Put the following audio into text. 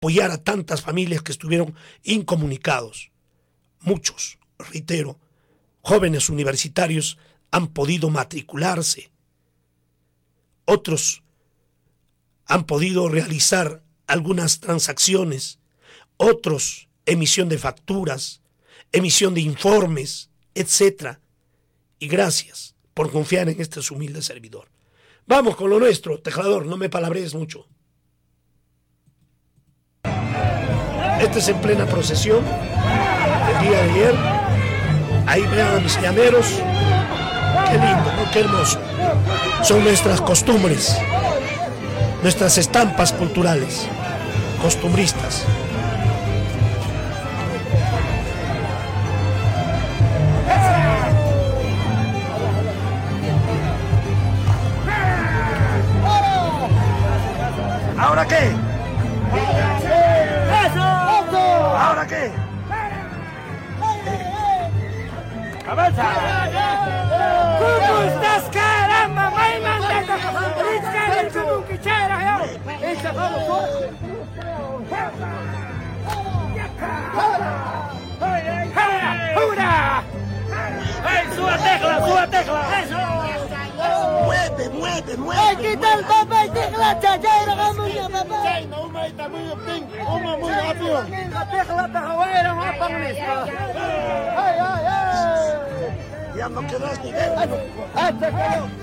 apoyar a tantas familias que estuvieron incomunicados. Muchos, reitero, jóvenes universitarios han podido matricularse. Otros han podido realizar algunas transacciones. Otros, emisión de facturas, emisión de informes, etc. Y gracias por confiar en este su humilde servidor. Vamos con lo nuestro, tejador, no me palabrees mucho. Este es en plena procesión del día de ayer. Ahí vean a mis llaneros. Qué lindo, ¿no? Qué hermoso. Son nuestras costumbres, nuestras estampas culturales, costumbristas. ¿Ahora qué? ¿Ahora qué? ¡Cabeza! ¿Cómo estás, caramba? ¡Suba tecla! ¡Eso! Mueve. ¡Ay, quita el papá y tecla, chayay, hagamos ya, papá! ¡Chay, no, muy rápido! ¡Tecla, tajahuera, mapanlis! ¡Ay! Ya no quedas ni ver. ¡Hasta que